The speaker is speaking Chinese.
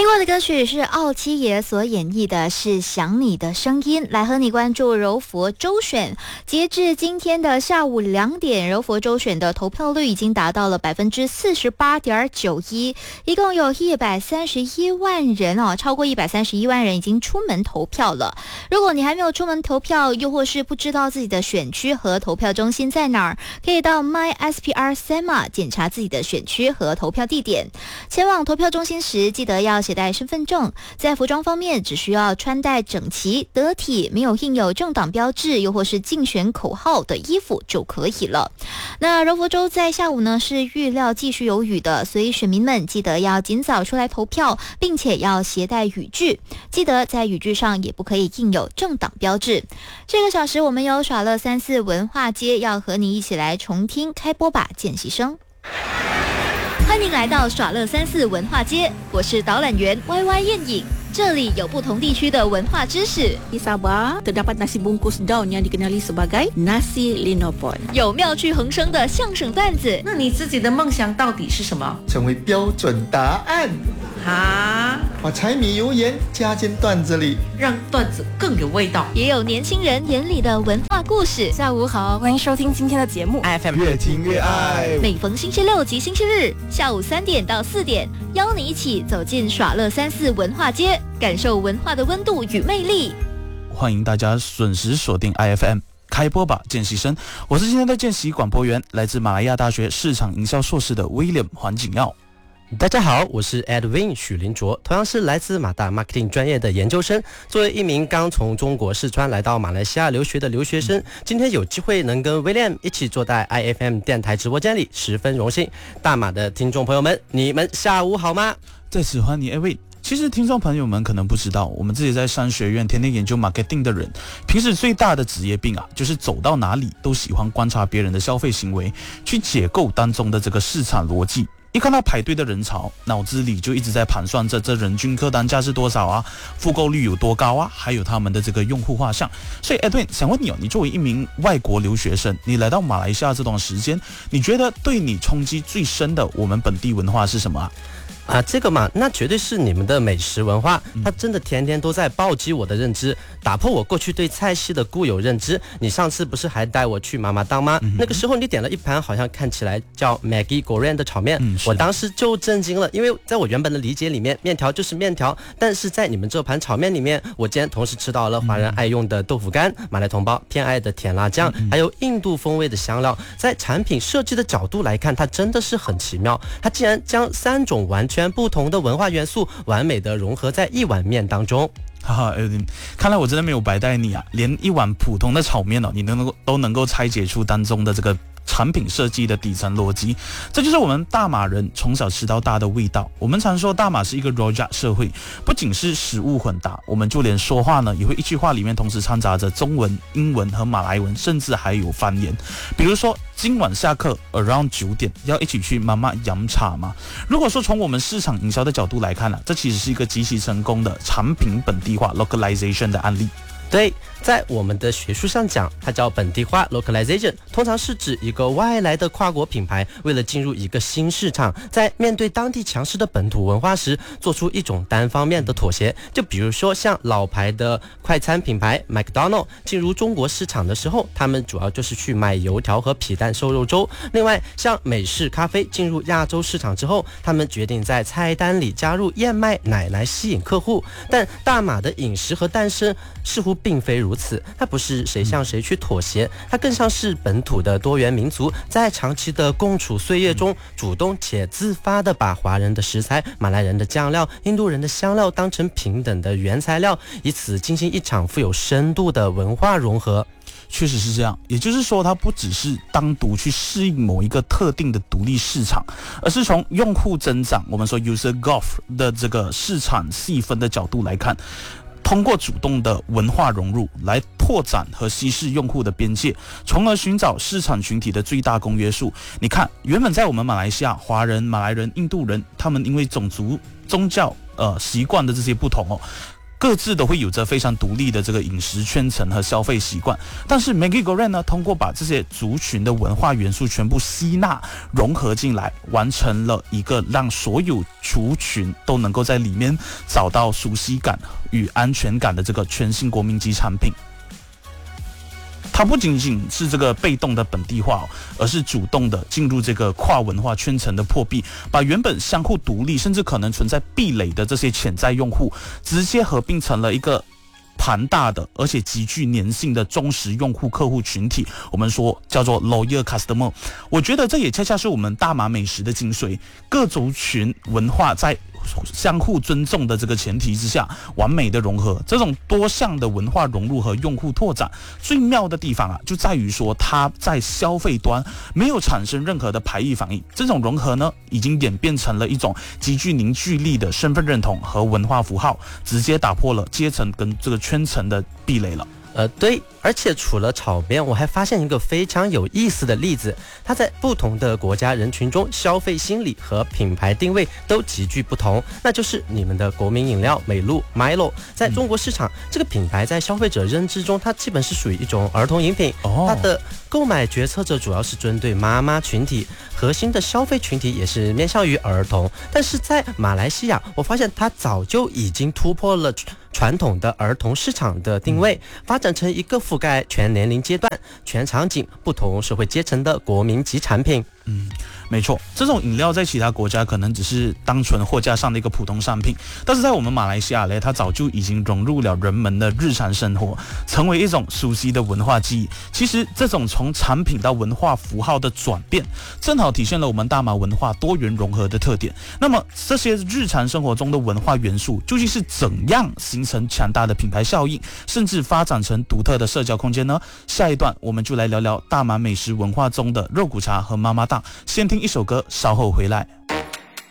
听过的歌曲是奥七爷所演绎的是想你的声音，来和你关注柔佛州选。截至今天的下午2点，柔佛州选的投票率已经达到了 48.91%， 一共有131万人超过131万人已经出门投票了。如果你还没有出门投票，又或是不知道自己的选区和投票中心在哪儿，可以到 MySPR SEMA 检查自己的选区和投票地点。前往投票中心时，记得要携带身份证。在服装方面，只需要穿戴整齐得体，没有印有政党标志又或是竞选口号的衣服就可以了。那柔佛州在下午呢是预料继续有雨的，所以选民们记得要尽早出来投票，并且要携带雨具，记得在雨具上也不可以印有政党标志。这个小时我们有耍乐34文化街，要和你一起来重听开播吧见习生。欢迎来到耍乐34文化街，我是导览员 YY 燕影。这里有不同地区的文化知识。 Di Sabah terdapat nasi bungkus daun yang dikenali sebagai nasi linopon。 有妙趣横生的相声段子。 那你自己的梦想到底是什么？ 成为标准答案。 啊！ 把柴米油盐加进段子里， 让段子更有味道。 也有年轻人眼里的文化故事。 下午好，欢迎收听今天的节目 FM 越听越爱。 每逢星期六及星期日下午3点到4点，邀你一起走进耍乐34文化街，感受文化的温度与魅力。 欢迎大家准时锁定 IFM。开播吧见习生，我是今天的见习广播员，来自马来亚大学市场营销硕士的 William 黄景耀。 大家好，我是 Edwin 许林卓，同样是来自马大 Marketing 专业的研究生。作为一名刚从中国四川来到马来西亚留学的留学生，今天有机会能跟 William 一起坐在 IFM 电台直播间里，十分荣幸。大马的听众朋友们，你们下午好吗？ 在此欢迎 Edwin。其实听众朋友们可能不知道，我们自己在商学院天天研究 marketing 的人，平时最大的职业病就是走到哪里都喜欢观察别人的消费行为，去解构当中的这个市场逻辑。一看到排队的人潮，脑子里就一直在盘算着这人均客单价是多少复购率有多高还有他们的这个用户画像。所以 Edwin 想问你你作为一名外国留学生，你来到马来西亚这段时间，你觉得对你冲击最深的我们本地文化是什么这个嘛，那绝对是你们的美食文化，它真的天天都在暴击我的认知，打破我过去对菜系的固有认知。你上次不是还带我去妈妈档吗？那个时候你点了一盘好像看起来叫 Maggi Goreng 的炒面，我当时就震惊了，因为在我原本的理解里面，面条就是面条，但是在你们这盘炒面里面，我竟然同时吃到了华人爱用的豆腐干，马来同胞偏爱的甜辣酱，还有印度风味的香料。在产品设计的角度来看，它真的是很奇妙，它竟然将3种完全不同的文化元素完美的融合在一碗面当中。 哈哈，看来我真的没有白带你连一碗普通的炒面你都能够拆解出当中的这个产品设计的底层逻辑，这就是我们大马人从小吃到大的味道。我们常说大马是一个 Rojak 社会，不仅是食物混搭，我们就连说话也会一句话里面同时掺杂着中文、英文和马来文，甚至还有方言。比如说今晚下课 around 9点要一起去妈妈饮茶吗？如果说从我们市场营销的角度来看这其实是一个极其成功的产品本地化 localization 的案例。 对，在我们的学术上讲，它叫本地化 localization， 通常是指一个外来的跨国品牌为了进入一个新市场，在面对当地强势的本土文化时，做出一种单方面的妥协。就比如说像老牌的快餐品牌 McDonald 进入中国市场的时候，他们主要就是去卖油条和皮蛋瘦肉粥。另外像美式咖啡进入亚洲市场之后，他们决定在菜单里加入燕麦奶来吸引客户。但大马的饮食和诞生似乎并非如此，它不是谁向谁去妥协，它更像是本土的多元民族在长期的共处岁月中，主动且自发的把华人的食材、马来人的酱料、印度人的香料当成平等的原材料，以此进行一场富有深度的文化融合。 确实是这样，也就是说它不只是单独去适应某一个特定的独立市场，而是从用户增长，我们说 user growth 的这个市场细分的角度来看，通过主动的文化融入来拓展和稀释用户的边界，从而寻找市场群体的最大公约数。你看，原本在我们马来西亚，华人、马来人、印度人，他们因为种族、宗教、习惯的这些不同各自都会有着非常独立的这个饮食圈层和消费习惯，但是 Maggi Goreng 呢，通过把这些族群的文化元素全部吸纳融合进来，完成了一个让所有族群都能够在里面找到熟悉感与安全感的这个全新国民级产品。它不仅仅是这个被动的本地化，而是主动的进入这个跨文化圈层的破壁，把原本相互独立甚至可能存在壁垒的这些潜在用户，直接合并成了一个庞大的而且极具粘性的忠实用户客户群体，我们说叫做 loyal customer。 我觉得这也恰恰是我们大马美食的精髓，各族群文化在相互尊重的这个前提之下，完美的融合。这种多项的文化融入和用户拓展，最妙的地方啊，就在于说它在消费端没有产生任何的排异反应。这种融合呢，已经演变成了一种极具凝聚力的身份认同和文化符号，直接打破了阶层跟这个圈层的壁垒了。 对，而且除了炒面，我还发现一个非常有意思的例子，它在不同的国家人群中，消费心理和品牌定位都极具不同。那就是你们的国民饮料美露 Milo， 在中国市场，这个品牌在消费者认知中，它基本是属于一种儿童饮品，它的购买决策者主要是针对妈妈群体，核心的消费群体也是面向于儿童。但是在马来西亚，我发现它早就已经突破了传统的儿童市场的定位，发展成一个覆盖全年龄阶段、全场景、不同社会阶层的国民级产品。 没错，这种饮料在其他国家可能只是单纯货架上的一个普通商品，但是在我们马来西亚呢，它早就已经融入了人们的日常生活，成为一种熟悉的文化记忆。其实这种从产品到文化符号的转变，正好体现了我们大马文化多元融合的特点。那么这些日常生活中的文化元素究竟是怎样形成强大的品牌效应，甚至发展成独特的社交空间呢？下一段我们就来聊聊大马美食文化中的肉骨茶和妈妈档。先听一首歌，稍后回来。